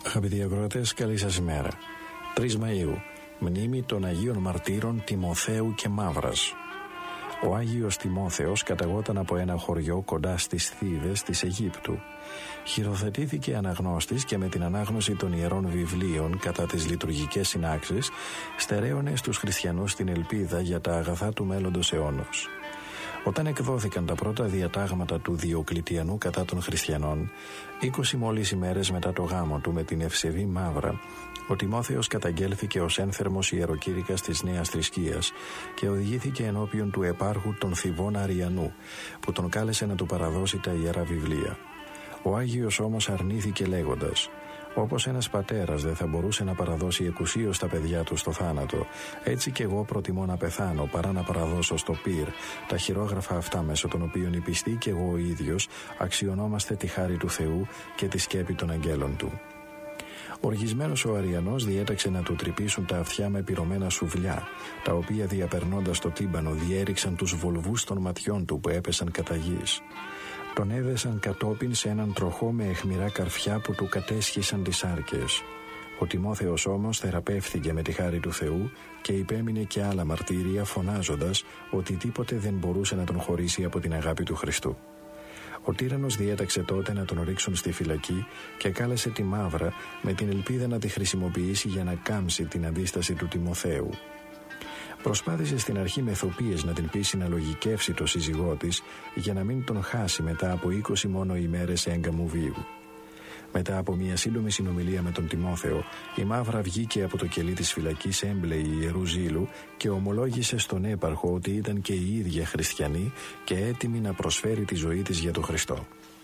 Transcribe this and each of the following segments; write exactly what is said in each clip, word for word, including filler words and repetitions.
Αγαπητοί ακροατές, καλή σας ημέρα. τρεις Μαΐου, μνήμη των Αγίων Μαρτύρων Τιμοθέου και Μαύρας. Ο Άγιος Τιμόθεος καταγόταν από ένα χωριό κοντά στις Θήβες της Αιγύπτου. Χειροθετήθηκε αναγνώστης και με την ανάγνωση των Ιερών Βιβλίων κατά τις λειτουργικές συνάξεις στερέωνε στους χριστιανούς την ελπίδα για τα αγαθά του μέλλοντος αιώνος. Όταν εκδόθηκαν τα πρώτα διατάγματα του Διοκλητιανού κατά των χριστιανών, είκοσι μόλις ημέρες μετά το γάμο του με την ευσεβή Μαύρα, ο Τιμόθεος καταγγέλθηκε ως ένθερμος ιεροκήρυκας της νέας θρησκείας και οδηγήθηκε ενώπιον του επάρχου των Θηβών Αριανού, που τον κάλεσε να του παραδώσει τα Ιερά Βιβλία. Ο Άγιος όμως αρνήθηκε λέγοντας: «Όπως ένας πατέρας δεν θα μπορούσε να παραδώσει εκουσίως τα παιδιά του στο θάνατο, έτσι κι εγώ προτιμώ να πεθάνω παρά να παραδώσω στο πυρ τα χειρόγραφα αυτά μέσω των οποίων οι πιστοί κι εγώ ο ίδιος αξιωνόμαστε τη χάρη του Θεού και τη σκέπη των αγγέλων του». Οργισμένος ο Αριανός διέταξε να του τρυπήσουν τα αυτιά με πυρωμένα σουβλιά, τα οποία διαπερνώντας το τύμπανο διέριξαν τους βολβούς των ματιών του που έπεσαν κατά γης. Τον έδεσαν κατόπιν σε έναν τροχό με αιχμηρά καρφιά που του κατέσχισαν τις άρκες. Ο Τιμόθεος όμως θεραπεύθηκε με τη χάρη του Θεού και υπέμεινε και άλλα μαρτύρια φωνάζοντας ότι τίποτε δεν μπορούσε να τον χωρίσει από την αγάπη του Χριστού. Ο τύραννος διέταξε τότε να τον ρίξουν στη φυλακή και κάλεσε τη Μαύρα με την ελπίδα να τη χρησιμοποιήσει για να κάμψει την αντίσταση του Τιμοθέου. Προσπάθησε στην αρχή με θοπίες να την πείσει να λογικεύσει το σύζυγό της για να μην τον χάσει μετά από είκοσι μόνο ημέρες έγκαμου βίου. Μετά από μια σύντομη συνομιλία με τον Τιμόθεο, η Μαύρα βγήκε από το κελί της φυλακής έμπλεη ιερού ζήλου και ομολόγησε στον έπαρχο ότι ήταν και η ίδια χριστιανή και έτοιμη να προσφέρει τη ζωή της για τον Χριστό.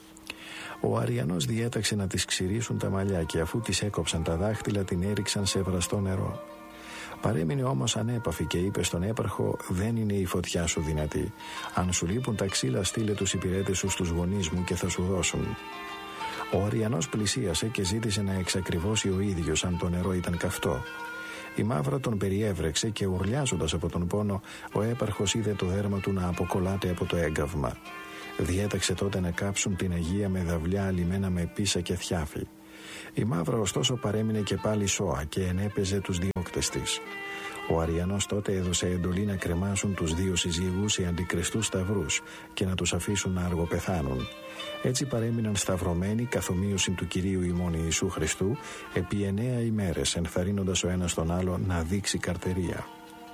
Ο Αριανός διέταξε να της ξυρίσουν τα μαλλιά και αφού της έκοψαν τα δάχτυλα την έριξαν σε βραστό νερό. Παρέμεινε όμως ανέπαφη και είπε στον έπαρχο: «Δεν είναι η φωτιά σου δυνατή. Αν σου λείπουν τα ξύλα, στείλε τους υπηρέτες σου στους γονείς μου και θα σου δώσουν». Ο Αριανός πλησίασε και ζήτησε να εξακριβώσει ο ίδιος αν το νερό ήταν καυτό. Η Μαύρα τον περιέβρεξε και ουρλιάζοντας από τον πόνο, ο έπαρχος είδε το δέρμα του να αποκολλάται από το έγκαυμα. Διέταξε τότε να κάψουν την Αγία με δαυλιά αλιμένα με πίσα και θιάφη. Η Μαύρα ωστόσο παρέμεινε και πάλι σώα και ενέπαιζε τους διώκτες της. Ο Αριανός τότε έδωσε εντολή να κρεμάσουν τους δύο συζύγους σε αντικριστούς σταυρούς και να τους αφήσουν να αργοπεθάνουν. Έτσι παρέμειναν σταυρωμένοι καθομοίωση του Κυρίου ημών Ιησού Χριστού επί εννέα ημέρες, ενθαρρύνοντας ο ένας τον άλλο να δείξει καρτερία.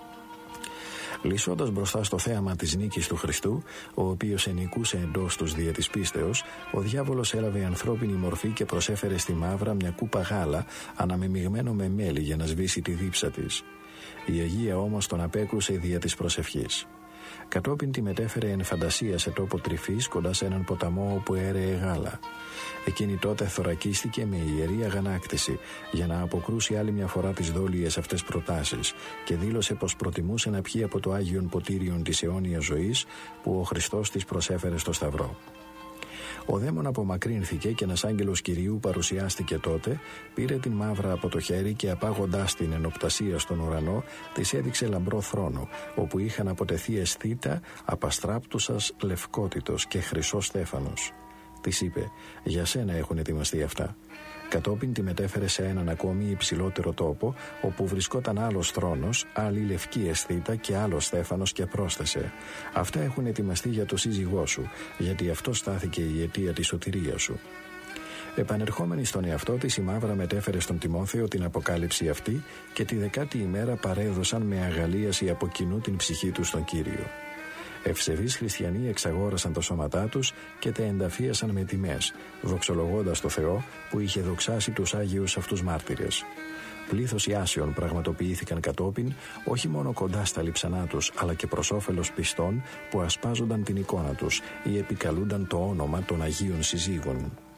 Λυσώντας μπροστά στο θέαμα της νίκης του Χριστού, ο οποίος ενικούσε εντός τους δια της πίστεως, ο διάβολος έλαβε ανθρώπινη μορφή και προσέφερε στη Μαύρα μια κούπα γάλα αναμεμειγμένο με μέλι για να σβήσει τη δίψα της. Η Αγία όμως τον απέκρουσε δια της προσευχής. Κατόπιν τη μετέφερε εν φαντασία σε τόπο τρυφής κοντά σε έναν ποταμό όπου έρεε γάλα. Εκείνη τότε θωρακίστηκε με ιερή αγανάκτηση για να αποκρούσει άλλη μια φορά τις δόλιες αυτές προτάσεις και δήλωσε πως προτιμούσε να πιει από το Άγιον Ποτήριον της αιώνιας ζωής που ο Χριστός της προσέφερε στο Σταυρό. Ο δαίμον απομακρύνθηκε και ένας άγγελος Κυρίου παρουσιάστηκε τότε, πήρε την Μαύρα από το χέρι και απάγοντάς την εν οπτασία στον ουρανό, της έδειξε λαμπρό θρόνο, όπου είχαν αποτεθεί αισθήτα απαστράπτουσας λευκότητος και χρυσός στέφανος. Της είπε: «Για σένα έχουν ετοιμαστεί αυτά». Κατόπιν τη μετέφερε σε έναν ακόμη υψηλότερο τόπο, όπου βρισκόταν άλλος θρόνος, άλλη λευκή αισθήτα και άλλος στέφανος και πρόσθεσε: «Αυτά έχουν ετοιμαστεί για το σύζυγό σου, γιατί αυτό στάθηκε η αιτία της σωτηρίας σου». Επανερχόμενη στον εαυτό της, η Μαύρα μετέφερε στον Τιμόθεο την αποκάλυψη αυτή και τη δεκάτη ημέρα παρέδωσαν με αγαλίαση από κοινού την ψυχή του στον Κύριο. Ευσεβείς χριστιανοί εξαγόρασαν τα σώματά τους και τα ενταφίασαν με τιμές, δοξολογώντας το Θεό που είχε δοξάσει τους Άγιους αυτούς μάρτυρες. Πλήθος Ιάσιων πραγματοποιήθηκαν κατόπιν, όχι μόνο κοντά στα λειψανά τους, αλλά και προς όφελος πιστών που ασπάζονταν την εικόνα τους ή επικαλούνταν το όνομα των Αγίων Συζύγων.